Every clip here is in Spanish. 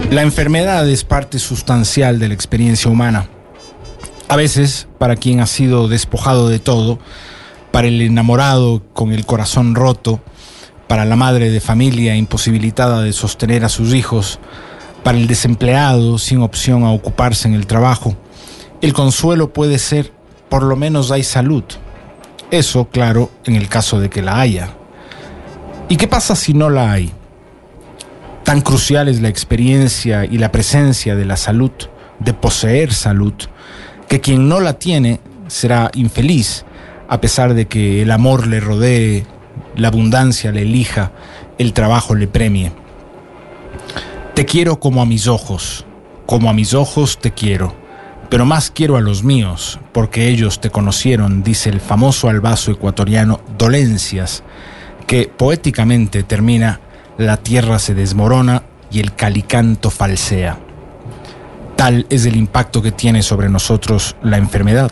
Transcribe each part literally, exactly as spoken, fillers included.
La enfermedad es parte sustancial de la experiencia humana. A veces, para quien ha sido despojado de todo, para el enamorado con el corazón roto, para la madre de familia imposibilitada de sostener a sus hijos, para el desempleado sin opción a ocuparse en el trabajo, el consuelo puede ser: por lo menos hay salud. Eso, claro, en el caso de que la haya. ¿Y qué pasa si no la hay? Tan crucial es la experiencia y la presencia de la salud, de poseer salud, que quien no la tiene será infeliz, a pesar de que el amor le rodee, la abundancia le elija, el trabajo le premie. Te quiero como a mis ojos, como a mis ojos te quiero, pero más quiero a los míos, porque ellos te conocieron, dice el famoso albazo ecuatoriano Dolencias, que poéticamente termina: la tierra se desmorona y el calicanto falsea. Tal es el impacto que tiene sobre nosotros la enfermedad.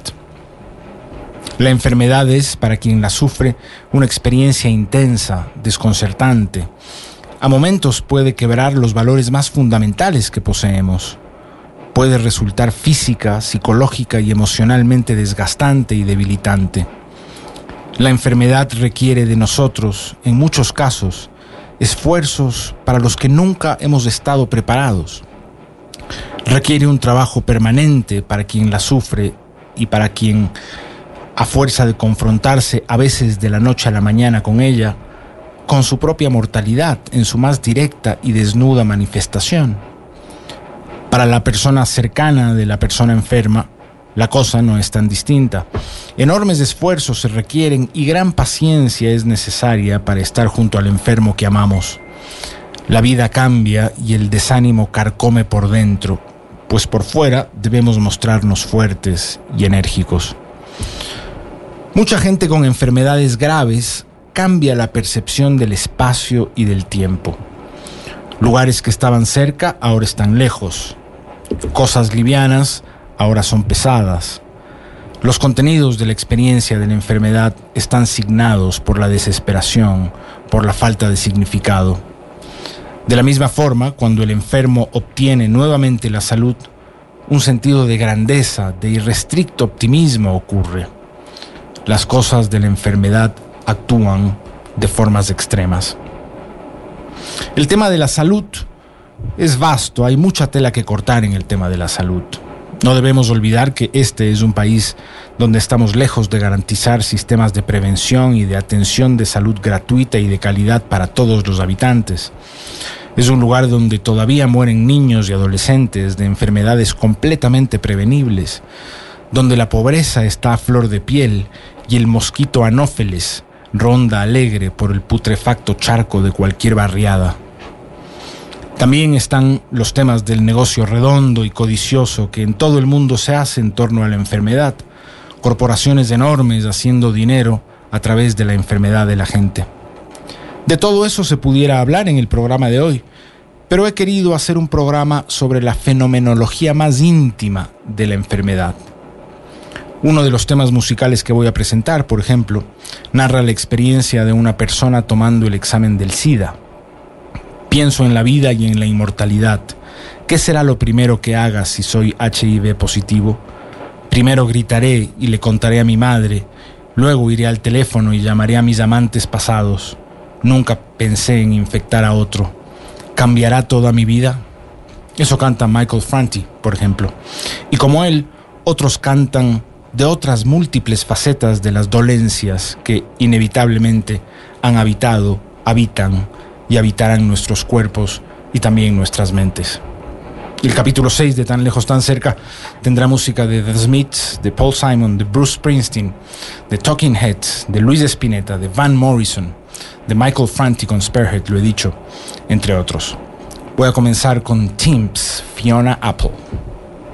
La enfermedad es, para quien la sufre, una experiencia intensa, desconcertante. A momentos puede quebrar los valores más fundamentales que poseemos. Puede resultar física, psicológica y emocionalmente desgastante y debilitante. La enfermedad requiere de nosotros, en muchos casos, esfuerzos para los que nunca hemos estado preparados. Requiere un trabajo permanente para quien la sufre y para quien, a fuerza de confrontarse a veces de la noche a la mañana con ella, con su propia mortalidad en su más directa y desnuda manifestación. Para la persona cercana de la persona enferma, la cosa no es tan distinta. Enormes esfuerzos se requieren y gran paciencia es necesaria para estar junto al enfermo que amamos. La vida cambia y el desánimo carcome por dentro, pues por fuera debemos mostrarnos fuertes y enérgicos. Mucha gente con enfermedades graves cambia la percepción del espacio y del tiempo. Lugares que estaban cerca ahora están lejos. Cosas livianas ahora son pesadas. Los contenidos de la experiencia de la enfermedad están signados por la desesperación, por la falta de significado. De la misma forma, cuando el enfermo obtiene nuevamente la salud, un sentido de grandeza, de irrestricto optimismo ocurre. Las cosas de la enfermedad actúan de formas extremas. El tema de la salud es vasto, hay mucha tela que cortar en el tema de la salud. No debemos olvidar que este es un país donde estamos lejos de garantizar sistemas de prevención y de atención de salud gratuita y de calidad para todos los habitantes. Es un lugar donde todavía mueren niños y adolescentes de enfermedades completamente prevenibles, donde la pobreza está a flor de piel y el mosquito anófeles ronda alegre por el putrefacto charco de cualquier barriada. También están los temas del negocio redondo y codicioso que en todo el mundo se hace en torno a la enfermedad, corporaciones enormes haciendo dinero a través de la enfermedad de la gente. De todo eso se pudiera hablar en el programa de hoy, pero he querido hacer un programa sobre la fenomenología más íntima de la enfermedad. Uno de los temas musicales que voy a presentar, por ejemplo, narra la experiencia de una persona tomando el examen del SIDA. Pienso en la vida y en la inmortalidad. ¿Qué será lo primero que haga si soy H I V positivo? Primero gritaré y le contaré a mi madre. Luego iré al teléfono y llamaré a mis amantes pasados. Nunca pensé en infectar a otro. ¿Cambiará toda mi vida? Eso canta Michael Franti, por ejemplo. Y como él, otros cantan de otras múltiples facetas de las dolencias que inevitablemente han habitado, habitan y habitarán nuestros cuerpos y también nuestras mentes. El capítulo seis de Tan Lejos, Tan Cerca tendrá música de The Smiths, de Paul Simon, de Bruce Springsteen, de Talking Heads, de Luis Spinetta, de Van Morrison, de Michael Franti con Spearhead, lo he dicho, entre otros. Voy a comenzar con Timps, Fiona Apple.